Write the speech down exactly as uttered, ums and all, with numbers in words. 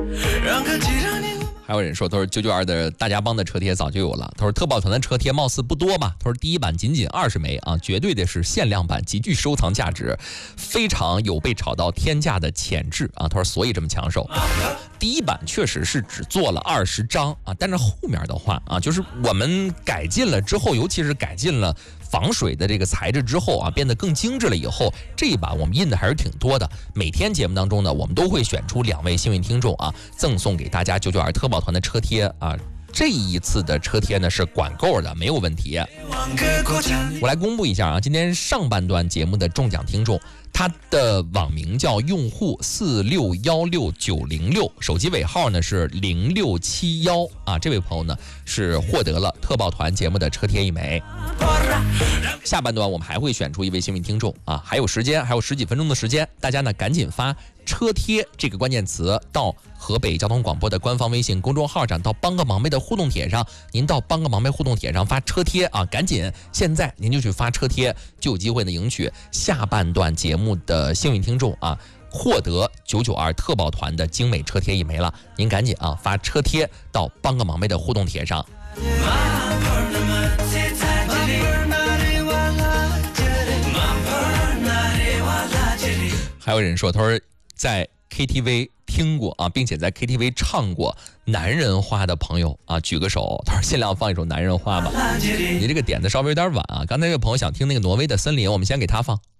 还有人说，他说九九二的大家帮的车贴早就有了。他说特保团的车贴貌似不多吧？他说第一版仅仅二十枚啊，绝对的是限量版，极具收藏价值，非常有被炒到天价的潜质啊。他说所以这么抢手。第一版确实是只做了二十张啊，但是后面的话啊，就是我们改进了之后，尤其是改进了防水的这个材质之后啊，变得更精致了以后，这一版我们印的还是挺多的。每天节目当中呢，我们都会选出两位幸运听众啊，赠送给大家九九二特保团的车贴啊。这一次的车贴呢是管够的，没有问题。我来公布一下啊，今天上半段节目的中奖听众，他的网名叫用户四六一六九零六，手机尾号呢是零六七一啊。这位朋友呢是获得了特保团节目的车贴一枚。下半段我们还会选出一位幸运听众啊，还有时间，还有十几分钟的时间，大家呢赶紧发车贴这个关键词到河北交通广播的官方微信公众号上，到帮个忙呗的互动帖上，您到帮个忙呗互动帖上发车贴啊，赶紧现在您就去发车贴，就有机会呢赢取下半段节目的幸运听众啊，获得九九二特保团的精美车贴一枚了。您赶紧啊发车贴到帮个忙呗的互动帖上。还有人说，他说在 K T V 听过啊，并且在 K T V 唱过男人花的朋友啊，举个手。他说限量放一首男人花吧。你这个点的稍微有点晚啊，刚才这个朋友想听那个挪威的森林，我们先给他放。